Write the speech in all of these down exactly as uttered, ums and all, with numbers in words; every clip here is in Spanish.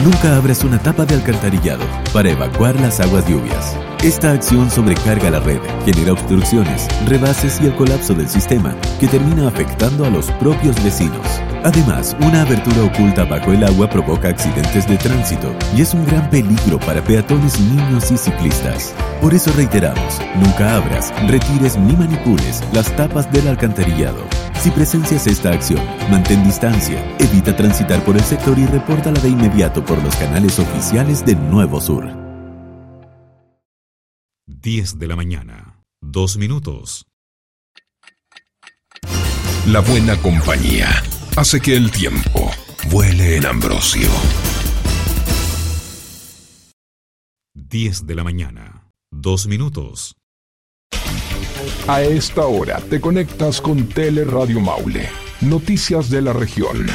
Nunca abras una tapa de alcantarillado para evacuar las aguas lluvias. Esta acción sobrecarga la red, genera obstrucciones, rebases y el colapso del sistema, que termina afectando a los propios vecinos. Además, una abertura oculta bajo el agua provoca accidentes de tránsito y es un gran peligro para peatones, niños y ciclistas. Por eso reiteramos, nunca abras, retires ni manipules las tapas del alcantarillado. Si presencias esta acción, mantén distancia, evita transitar por el sector y repórtala de inmediato por los canales oficiales de Nuevo Sur. diez de la mañana, dos minutos. La buena compañía hace que el tiempo vuele en Ambrosio. diez de la mañana, dos minutos. A esta hora te conectas con Teleradio Maule. Noticias de la región.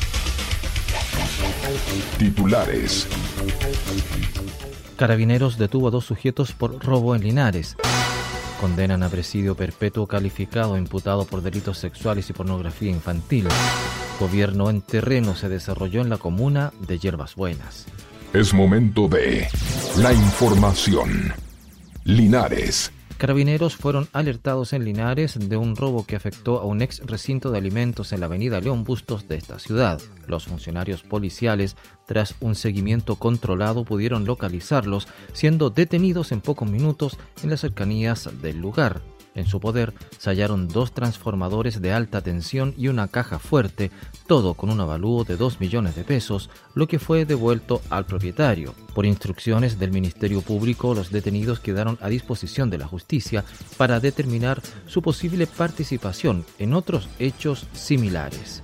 Titulares. Carabineros detuvo a dos sujetos por robo en Linares. Condenan a presidio perpetuo calificado imputado por delitos sexuales y pornografía infantil. Gobierno en terreno se desarrolló en la comuna de Yerbas Buenas. Es momento de la información. Linares. Carabineros fueron alertados en Linares de un robo que afectó a un ex recinto de alimentos en la avenida León Bustos de esta ciudad. Los funcionarios policiales, tras un seguimiento controlado, pudieron localizarlos, siendo detenidos en pocos minutos en las cercanías del lugar. En su poder se hallaron dos transformadores de alta tensión y una caja fuerte, todo con un avalúo de dos millones de pesos, lo que fue devuelto al propietario. Por instrucciones del Ministerio Público, los detenidos quedaron a disposición de la justicia para determinar su posible participación en otros hechos similares.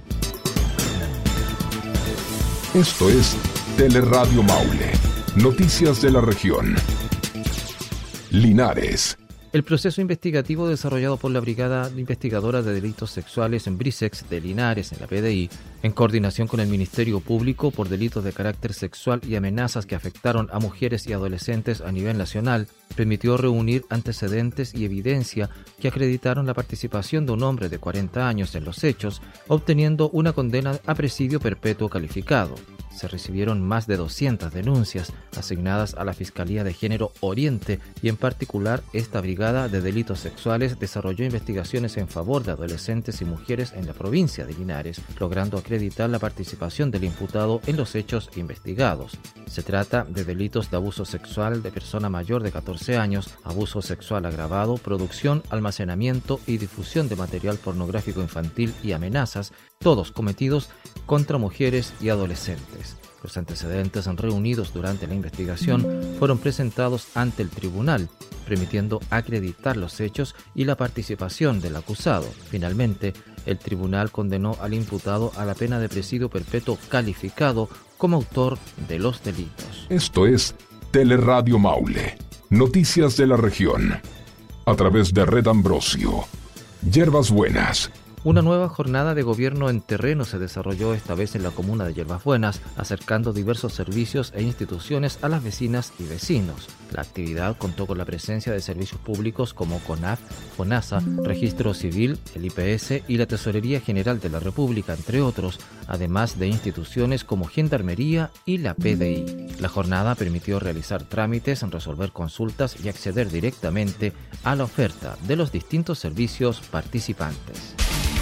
Esto es Teleradio Maule. Noticias de la región. Linares. El proceso investigativo desarrollado por la Brigada Investigadora de Delitos Sexuales en Brisex de Linares, en la P D I, en coordinación con el Ministerio Público por delitos de carácter sexual y amenazas que afectaron a mujeres y adolescentes a nivel nacional, permitió reunir antecedentes y evidencia que acreditaron la participación de un hombre de cuarenta años en los hechos, obteniendo una condena a presidio perpetuo calificado. Se recibieron más de doscientas denuncias asignadas a la Fiscalía de Género Oriente y en particular esta Brigada de Delitos Sexuales desarrolló investigaciones en favor de adolescentes y mujeres en la provincia de Linares, logrando acreditar la participación del imputado en los hechos investigados. Se trata de delitos de abuso sexual de persona mayor de catorce años, abuso sexual agravado, producción, almacenamiento y difusión de material pornográfico infantil y amenazas, todos cometidos contra mujeres y adolescentes. Los antecedentes reunidos durante la investigación fueron presentados ante el tribunal, permitiendo acreditar los hechos y la participación del acusado. Finalmente, el tribunal condenó al imputado a la pena de presidio perpetuo calificado como autor de los delitos. Esto es Teleradio Maule. Noticias de la región. A través de Red Ambrosio. Yerbas Buenas. Una nueva jornada de gobierno en terreno se desarrolló esta vez en la comuna de Yerbas Buenas, acercando diversos servicios e instituciones a las vecinas y vecinos. La actividad contó con la presencia de servicios públicos como CONAF, FONASA, Registro Civil, el I P S y la Tesorería General de la República, entre otros, además de instituciones como Gendarmería y la P D I. La jornada permitió realizar trámites, resolver consultas y acceder directamente a la oferta de los distintos servicios participantes.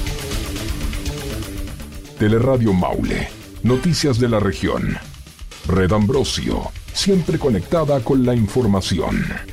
Teleradio Maule. Noticias de la región. Red Ambrosio. Siempre conectada con la información.